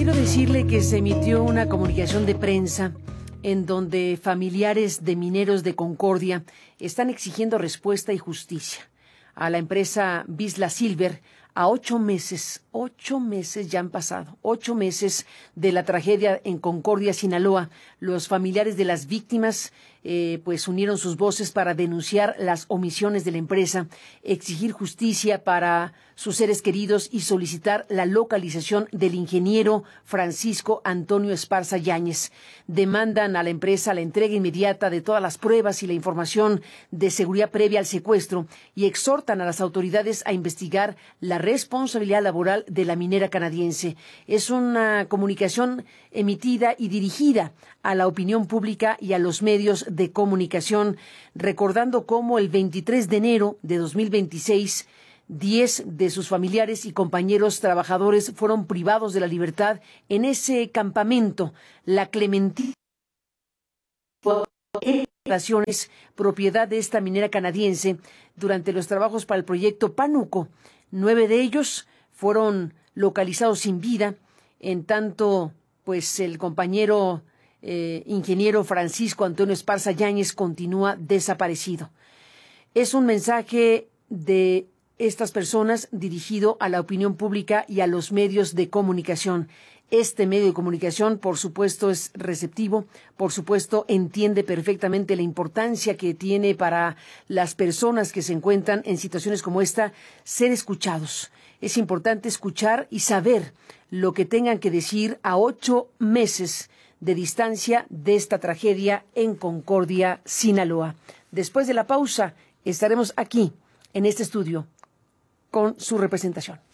quiero decirle que se emitió una comunicación de prensa en donde familiares de mineros de Concordia están exigiendo respuesta y justicia a la empresa Vizsla Silver a 8 meses ya han pasado, 8 meses de la tragedia en Concordia, Sinaloa. Los familiares de las víctimas pues unieron sus voces para denunciar las omisiones de la empresa, exigir justicia para sus seres queridos y solicitar la localización del ingeniero Francisco Antonio Esparza Yáñez. Demandan a la empresa la entrega inmediata de todas las pruebas y la información de seguridad previa al secuestro y exhortan a las autoridades a investigar la responsabilidad laboral de la minera canadiense. Es una comunicación emitida y dirigida a la opinión pública y a los medios de comunicación, recordando cómo el 23 de enero de 2026, 10 de sus familiares y compañeros trabajadores fueron privados de la libertad en ese campamento, La Clementina, propiedad de esta minera canadiense, durante los trabajos para el proyecto Pánuco. 9 de ellos fueron localizados sin vida, en tanto pues el compañero ingeniero Francisco Antonio Esparza Yáñez continúa desaparecido. Es un mensaje de estas personas dirigido a la opinión pública y a los medios de comunicación. Este medio de comunicación, por supuesto, es receptivo, por supuesto, entiende perfectamente la importancia que tiene para las personas que se encuentran en situaciones como esta ser escuchados. Es importante escuchar y saber lo que tengan que decir a 8 meses de distancia de esta tragedia en Concordia, Sinaloa. Después de la pausa, estaremos aquí, en este estudio, con su representación.